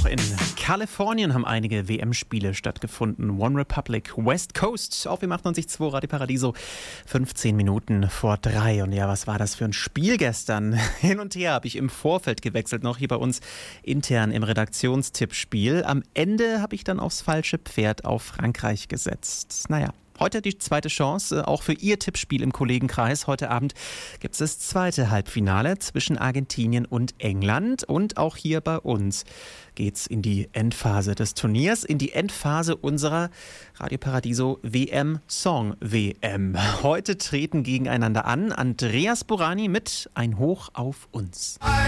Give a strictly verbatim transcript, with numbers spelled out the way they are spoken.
in Kalifornien haben einige W M-Spiele stattgefunden. One Republic, West Coast, auf dem achtundneunzig Komma zwei Radio Paradiso, fünfzehn Minuten vor drei. Und ja, was war das für ein Spiel gestern? Hin und her habe ich im Vorfeld gewechselt, noch hier bei uns intern im Redaktionstippspiel. Am Ende habe ich dann aufs falsche Pferd auf Frankreich gesetzt. Naja. Heute die zweite Chance, auch für Ihr Tippspiel im Kollegenkreis. Heute Abend gibt es das zweite Halbfinale zwischen Argentinien und England. Und auch hier bei uns geht's in die Endphase des Turniers, in die Endphase unserer Radio Paradiso W M Song W M. Heute treten gegeneinander an Andreas Burani mit Ein Hoch auf uns.